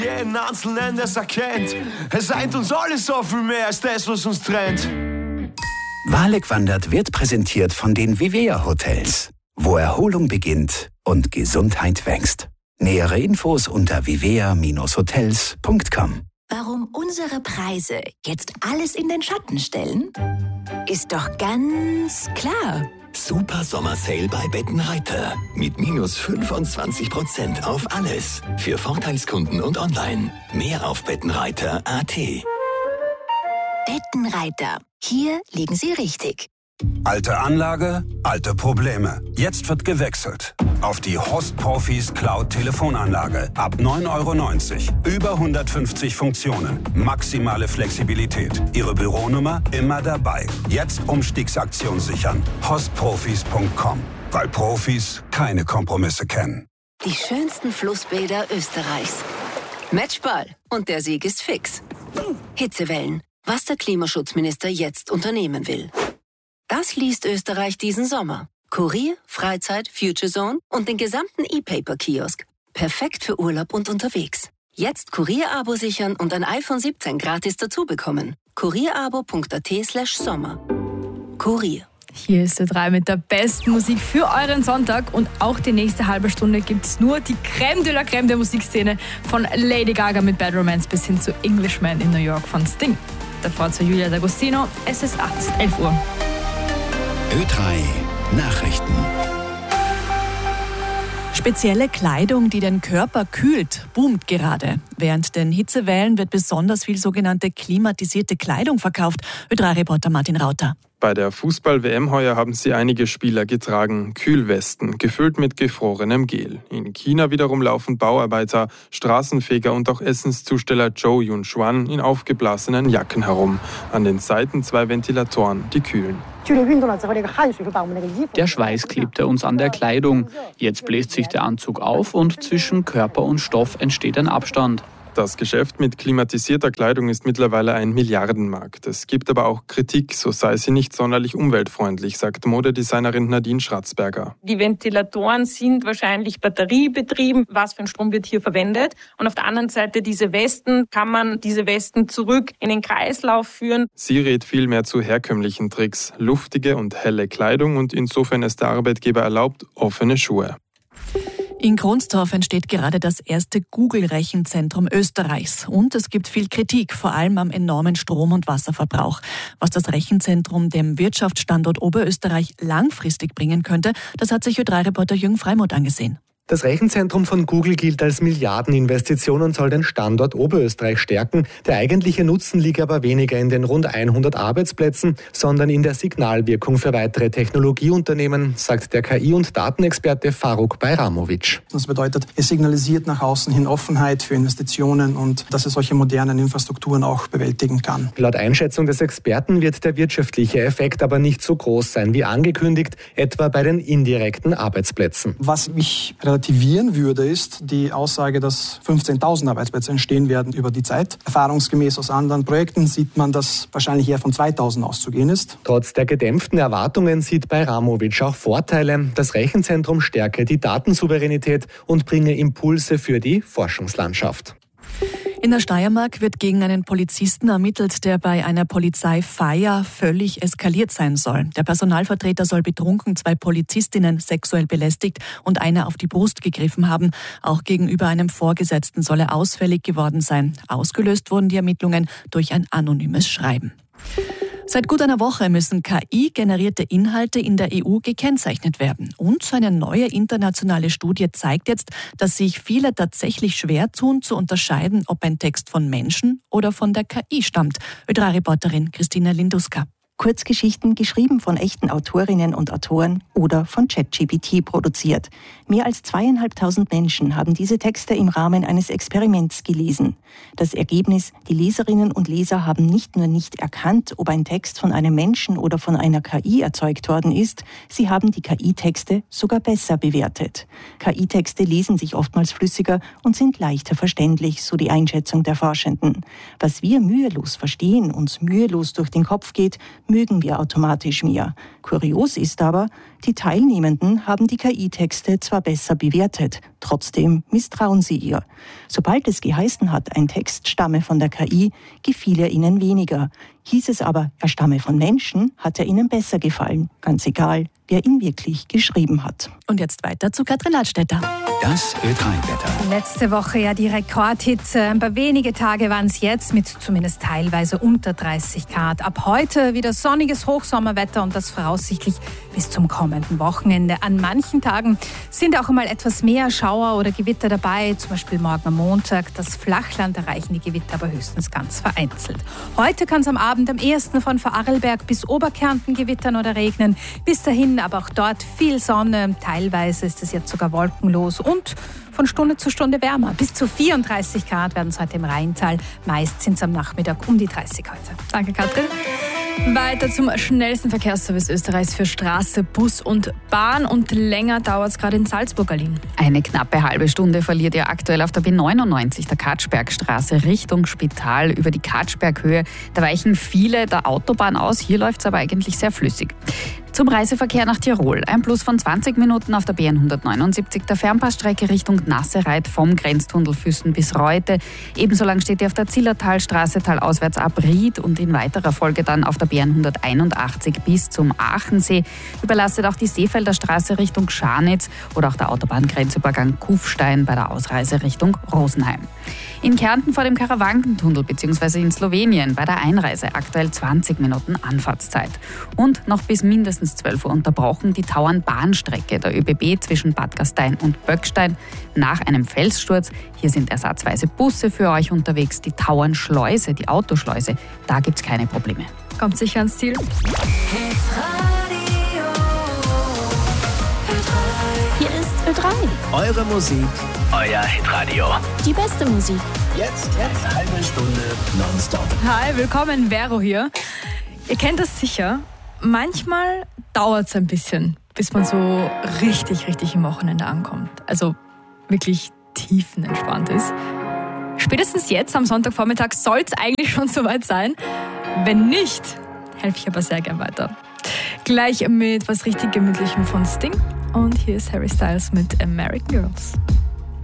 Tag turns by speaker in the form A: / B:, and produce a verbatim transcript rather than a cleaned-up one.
A: Jeden Einzelnen, das erkennt. Es eint uns alles so viel mehr als das, was uns trennt.
B: Wahrlich wandert wird präsentiert von den Vivea Hotels, wo Erholung beginnt und Gesundheit wächst. Nähere Infos unter vivea Bindestrich hotels Punkt com.
C: Warum unsere Preise jetzt alles in den Schatten stellen? Ist doch ganz klar.
D: Super Sommersale bei Bettenreiter. Mit minus fünfundzwanzig Prozent auf alles. Für Vorteilskunden und online. Mehr auf bettenreiter punkt at.
C: Bettenreiter. Hier liegen Sie richtig.
E: Alte Anlage, alte Probleme. Jetzt wird gewechselt. Auf die Horst Profis Cloud Telefonanlage. Ab neun Euro neunzig. Über hundertfünfzig Funktionen. Maximale Flexibilität. Ihre Büronummer immer dabei. Jetzt Umstiegsaktion sichern. horst profis Punkt com. Weil Profis keine Kompromisse kennen.
C: Die schönsten Flussbäder Österreichs. Matchball. Und der Sieg ist fix. Hitzewellen. Was der Klimaschutzminister jetzt unternehmen will. Das liest Österreich diesen Sommer. Kurier, Freizeit, Future Zone und den gesamten E-Paper-Kiosk. Perfekt für Urlaub und unterwegs. Jetzt Kurier-Abo sichern und ein iPhone siebzehn gratis dazu bekommen. kurierabo Punkt at slash Sommer. Kurier.
F: Hier ist der drei mit der besten Musik für euren Sonntag und auch die nächste halbe Stunde gibt es nur die Crème de la Crème der Musikszene von Lady Gaga mit Bad Romance bis hin zu Englishman in New York von Sting. Davor zu Julia D'Agostino, es ist elf Uhr.
B: Ö drei Nachrichten.
G: Spezielle Kleidung, die den Körper kühlt, boomt gerade. Während den Hitzewellen wird besonders viel sogenannte klimatisierte Kleidung verkauft. Ö drei Reporter Martin Rauter.
H: Bei der Fußball-W M heuer haben sie einige Spieler getragen. Kühlwesten, gefüllt mit gefrorenem Gel. In China wiederum laufen Bauarbeiter, Straßenfeger und auch Essenszusteller Zhou Yunxuan in aufgeblasenen Jacken herum. An den Seiten zwei Ventilatoren, die kühlen.
I: Der Schweiß klebte uns an der Kleidung. Jetzt bläst sich der Anzug auf und zwischen Körper und Stoff entsteht ein Abstand.
H: Das Geschäft mit klimatisierter Kleidung ist mittlerweile ein Milliardenmarkt. Es gibt aber auch Kritik, so sei sie nicht sonderlich umweltfreundlich, sagt Modedesignerin Nadine Schratzberger.
J: Die Ventilatoren sind wahrscheinlich batteriebetrieben. Was für ein Strom wird hier verwendet? Und auf der anderen Seite diese Westen, kann man diese Westen zurück in den Kreislauf führen?
H: Sie rät vielmehr zu herkömmlichen Tricks, luftige und helle Kleidung und insofern ist der Arbeitgeber erlaubt, offene Schuhe.
G: In Kronstorf entsteht gerade das erste Google-Rechenzentrum Österreichs. Und es gibt viel Kritik, vor allem am enormen Strom- und Wasserverbrauch. Was das Rechenzentrum dem Wirtschaftsstandort Oberösterreich langfristig bringen könnte, das hat sich Ö drei Reporter Jürgen Freimuth angesehen.
K: Das Rechenzentrum von Google gilt als Milliardeninvestition und soll den Standort Oberösterreich stärken. Der eigentliche Nutzen liegt aber weniger in den rund hundert Arbeitsplätzen, sondern in der Signalwirkung für weitere Technologieunternehmen, sagt der K I- und Datenexperte Faruk Bayramovic.
L: Das bedeutet, es signalisiert nach außen hin Offenheit für Investitionen und dass es solche modernen Infrastrukturen auch bewältigen kann.
K: Laut Einschätzung des Experten wird der wirtschaftliche Effekt aber nicht so groß sein wie angekündigt, etwa bei den indirekten Arbeitsplätzen.
L: Was mich relativieren würde, ist die Aussage, dass fünfzehntausend Arbeitsplätze entstehen werden über die Zeit. Erfahrungsgemäß aus anderen Projekten sieht man, dass wahrscheinlich eher von zweitausend auszugehen ist.
K: Trotz der gedämpften Erwartungen sieht Bayramovic auch Vorteile. Das Rechenzentrum stärke die Datensouveränität und bringe Impulse für die Forschungslandschaft.
G: In der Steiermark wird gegen einen Polizisten ermittelt, der bei einer Polizeifeier völlig eskaliert sein soll. Der Personalvertreter soll betrunken zwei Polizistinnen sexuell belästigt und einer auf die Brust gegriffen haben. Auch gegenüber einem Vorgesetzten soll er ausfällig geworden sein. Ausgelöst wurden die Ermittlungen durch ein anonymes Schreiben. Seit gut einer Woche müssen K I-generierte Inhalte in der E U gekennzeichnet werden. Und eine neue internationale Studie zeigt jetzt, dass sich viele tatsächlich schwer tun, zu unterscheiden, ob ein Text von Menschen oder von der K I stammt. Ö drei Reporterin Christina Linduska.
M: Kurzgeschichten geschrieben von echten Autorinnen und Autoren oder von ChatGPT produziert. Mehr als zweieinhalbtausend Menschen haben diese Texte im Rahmen eines Experiments gelesen. Das Ergebnis: Die Leserinnen und Leser haben nicht nur nicht erkannt, ob ein Text von einem Menschen oder von einer K I erzeugt worden ist, sie haben die K I-Texte sogar besser bewertet. K I-Texte lesen sich oftmals flüssiger und sind leichter verständlich, so die Einschätzung der Forschenden. Was wir mühelos verstehen, uns mühelos durch den Kopf geht, mögen wir automatisch mehr. Kurios ist aber, die Teilnehmenden haben die K I-Texte zwar besser bewertet, trotzdem misstrauen sie ihr. Sobald es geheißen hat, ein Text stamme von der K I, gefiel er ihnen weniger. Hieß es aber, er stamme von Menschen, hat er ihnen besser gefallen. Ganz egal, wer ihn wirklich geschrieben hat.
G: Und jetzt weiter zu Katrin Ladstätter.
B: Das Ö drei Wetter.
N: Letzte Woche ja die Rekordhitze. Ein paar wenige Tage waren es jetzt mit zumindest teilweise unter dreißig Grad. Ab heute wieder sonniges Hochsommerwetter und das voraussichtlich bis zum kommenden Wochenende. An manchen Tagen sind auch einmal etwas mehr Schauer oder Gewitter dabei. Zum Beispiel morgen am Montag. Das Flachland erreichen die Gewitter aber höchstens ganz vereinzelt. Heute kann es am Abend am ehesten von Vorarlberg bis Oberkärnten gewittern oder regnen. Bis dahin aber auch dort viel Sonne. Teilweise ist es jetzt sogar wolkenlos und von Stunde zu Stunde wärmer. Bis zu vierunddreißig Grad werden es heute im Rheintal. Meist sind es am Nachmittag um die dreißig heute.
F: Danke, Katrin. Weiter zum schnellsten Verkehrsservice Österreichs für Straße, Bus und Bahn. Und länger dauert es gerade in Salzburg, Aline.
O: Eine knappe halbe Stunde verliert ihr aktuell auf der B neunundneunzig, der Katschbergstraße, Richtung Spital über die Katschberghöhe. Da weichen viele der Autobahn aus. Hier läuft es aber eigentlich sehr flüssig. Zum Reiseverkehr nach Tirol. Ein Plus von zwanzig Minuten auf der B hundertneunundsiebzig, der Fernpassstrecke Richtung Nassereit vom Grenztunnel Füssen bis Reute. Ebenso lang steht ihr auf der Zillertalstraße talauswärts ab Ried und in weiterer Folge dann auf der B hunderteinundachtzig bis zum Aachensee. Überlastet auch die Seefelder Straße Richtung Scharnitz oder auch der Autobahngrenzübergang Kufstein bei der Ausreise Richtung Rosenheim. In Kärnten vor dem Karawankentunnel bzw. in Slowenien bei der Einreise aktuell zwanzig Minuten Anfahrtszeit. Und noch bis mindestens zwölf Uhr unterbrochen die Tauernbahnstrecke der ÖBB zwischen Bad Gastein und Böckstein nach einem Felssturz. Hier sind ersatzweise Busse für euch unterwegs. Die Tauernschleuse, die Autoschleuse, da gibt es keine Probleme.
F: Kommt sicher ans Ziel.
P: Hier ist Ö drei.
B: Eure Musik, euer Hitradio.
P: Die beste Musik.
B: Jetzt eine halbe Stunde nonstop.
F: Hi, willkommen, Vero hier. Ihr kennt das sicher. Manchmal dauert es ein bisschen, bis man so richtig, richtig im Wochenende ankommt. Also wirklich tiefenentspannt ist. Spätestens jetzt am Sonntagvormittag soll es eigentlich schon soweit sein. Wenn nicht, helfe ich aber sehr gern weiter. Gleich mit was richtig Gemütlichem von Sting. Und hier ist Harry Styles mit American Girls.